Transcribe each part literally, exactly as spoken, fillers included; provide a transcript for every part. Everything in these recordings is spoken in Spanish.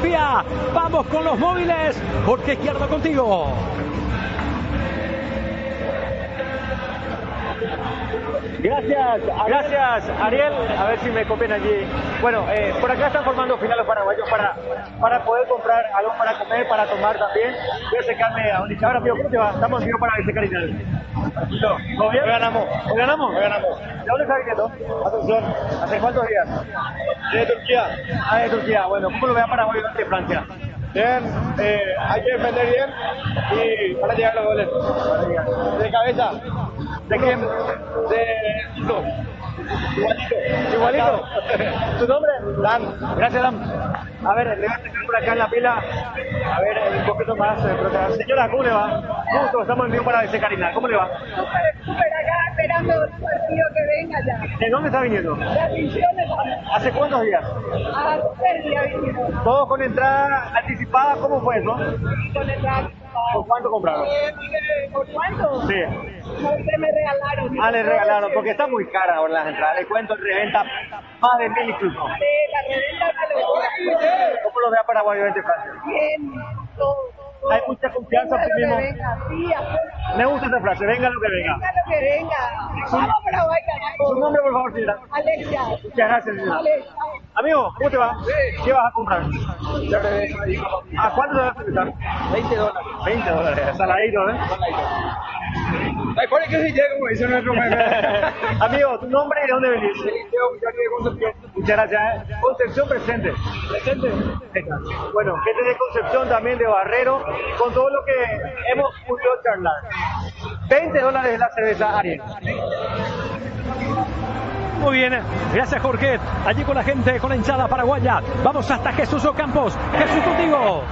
Filadelfia. Vamos con los móviles. Jorge Izquierdo contigo. Gracias, gracias Ariel, a ver si me copian allí. Bueno, eh, por acá están formando fila los paraguayos para, para poder comprar algo para comer, para tomar también. Voy a secarme a un ahora, amigo, ¿cómo te va? Estamos en vivo para secar Inal. ¿Todo bien? Hoy ganamos. ¿Hoy ganamos? Hoy ganamos. ¿De dónde está viniendo? Asunción. ¿Hace cuántos días? De Turquía. Ah, de Turquía. Bueno, ¿cómo lo ve a Paraguay de Francia? Bien, eh, hay que defender bien y para llegar a los goles. De cabeza. ¿De quién? De... No. Igualito. ¿Igualito? ¿Tu nombre? Dan. Gracias, Dan. A ver, le voy a sacar por acá en la pila. A ver, un poquito más. Eh, señora, ¿cómo le va? Justo, estamos en vivo para ese Carinal. ¿Cómo le va? Súper, súper acá, esperando un partido que venga ya. ¿De dónde está viniendo? Las misiones. ¿Hace cuántos días? A tres días vinieron. ¿Todos con entrada anticipada? ¿Cómo fue eso? Con el rack. ¿Por cuánto compraron? Eh, ¿Por cuánto? Sí. No, que me regalaron. Ah, le regalaron, porque está muy cara ahora las entradas. Les cuento, reventa más de mil incluso. Sí, la reventa es una locura. ¿Cómo lo ve a Paraguay de Francia? Bien, todo. todo. Hay mucha confianza, venga lo optimismo. que venga, sí, a- Me gusta esa frase, venga lo que venga. venga lo que venga. Vamos Paraguay, Su carajo. nombre, por favor, señora. Alexia. Muchas gracias, señora. Vale. Amigo, ¿cómo te va? ¿Qué vas a comprar? ¿A cuánto te vas a empezar? veinte dólares. veinte dólares, saladito, ¿eh? Mejor es que se llegue, como dice nuestro meme. Amigo, ¿tu nombre y de dónde venís? Muchas gracias. ¿eh? Concepción presente. ¿Presente? Esta. Bueno, gente de Concepción, también de Barrero, con todo lo que hemos podido charlar. veinte dólares la cerveza, Ariel. Muy bien, gracias Jorge. Allí con la gente, con la hinchada paraguaya. Vamos hasta Jesús Ocampos. Jesús, contigo.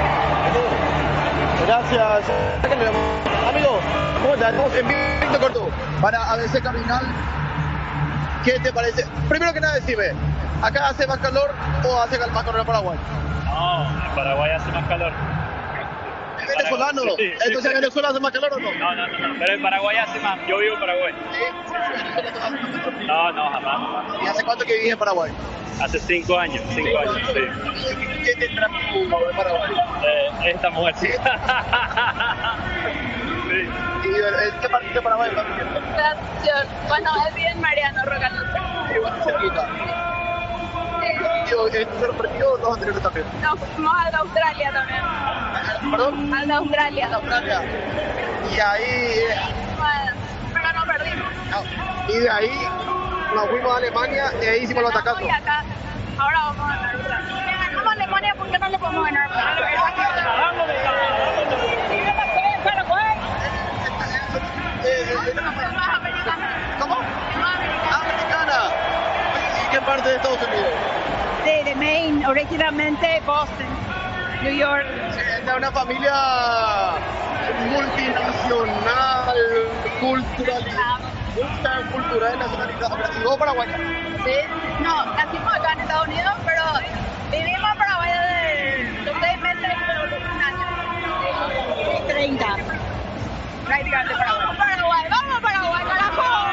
Gracias. Amigo, ¿cómo estás? Estamos en vivo corto para A B C Cardinal. ¿Qué te parece? Primero que nada, decime, ¿acá hace más calor o hace más calor en Paraguay? No, en Paraguay hace más calor. ¿Es venezolano? Sí, sí, Entonces, sí. ¿en Venezuela hace más calor o no? No, no, no, no, pero en Paraguay hace más. Yo vivo en Paraguay. No, no, jamás, jamás. ¿Y hace cuánto que vivís en Paraguay? Hace cinco años, cinco años, sí. ¿Qué te trajo en Paraguay? Eh, esta mujer, sí. Sí. ¿Y eh, qué parte de Paraguay estás viviendo? Bueno, es bien Mariano Rocanota. Igual cerquita. Digo, ¿es tu sorprendido o los anteriores también? No, fuimos al de Australia también. ¿Perdón? Al de Australia. Australia. Y ahí, eh, Bueno, pero no perdimos. no. Y de ahí nos fuimos a Alemania y ahí hicimos los atacazos. Y acá, ahora vamos a ganar otra. Si ganamos a Alemania, ¿por qué no le podemos ganar? Eh, eh, Más americana. ¿Cómo? Más americana. Americana. ¿Y qué parte de Estados Unidos? De, de Maine, originalmente Boston, New York. Eh, de una familia multinacional, cultural, cultural, nacionalidad. ¿Y vos paraguaya? Sí. No, nacimos acá en Estados Unidos, pero vivimos en Paraguay desde los seis meses de un año. treinta. Prácticamente Paraguay. ¡Vamos Paraguay! ¡Vamos Paraguay, carajo!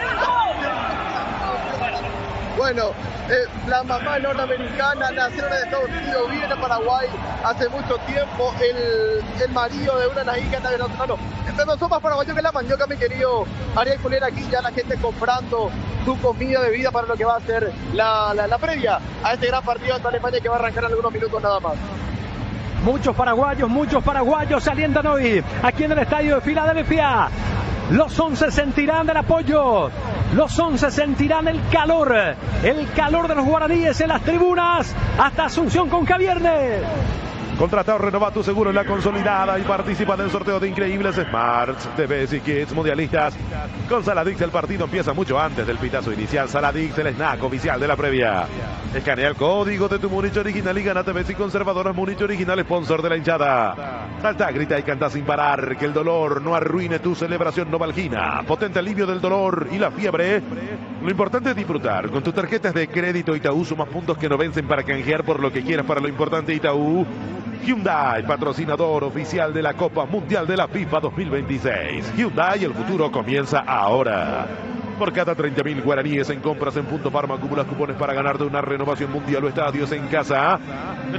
Bueno, eh, la mamá es norteamericana, nacieron en Estados Unidos, viven en Paraguay hace mucho tiempo. El, el marido de una de las hijas de venezolano. Pero son más paraguayos que la mandioca, mi querido Ariel Julián. Aquí ya la gente comprando su comida, bebida para lo que va a ser la, la, la previa a este gran partido ante Alemania que va a arrancar en algunos minutos nada más. Muchos paraguayos, muchos paraguayos se alientan hoy aquí en el estadio de Filadelfia. Los once sentirán del apoyo. Los once sentirán el calor. El calor de los guaraníes en las tribunas. Hasta Asunción con Javiernes. Contrata o renova tu seguro en la consolidada y participa del sorteo de increíbles Smarts, T Vs y kits mundialistas. Con Saladix el partido empieza mucho antes del pitazo inicial. Saladix, el snack oficial de la previa. Escanea el código de tu Múnich original y gana T Vs y conservadoras Múnich original, sponsor de la hinchada. Salta, grita y canta sin parar. Que el dolor no arruine tu celebración Novalgina. Potente alivio del dolor y la fiebre. Lo importante es disfrutar. Con tus tarjetas de crédito Itaú sumas puntos que no vencen para canjear por lo que quieras para lo importante Itaú. Hyundai, patrocinador oficial de la Copa Mundial de la FIFA dos mil veintiséis. Hyundai, el futuro comienza ahora. Por cada treinta mil guaraníes en compras en Punto Farma acumulas cupones para ganarte una renovación mundial o estadios en casa.